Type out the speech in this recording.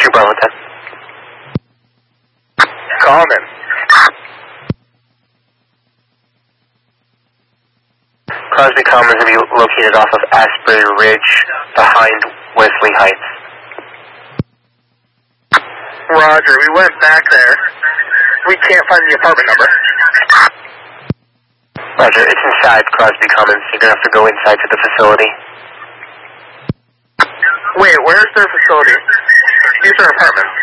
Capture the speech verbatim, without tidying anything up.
two Bravo ten. Common. Crosby Commons will be located off of Asbury Ridge behind Wesley Heights. Roger, we went back there. We can't find the apartment number. Roger, it's inside Crosby Commons. You're going to have to go inside to the facility. Wait, where's their facility? These are apartments.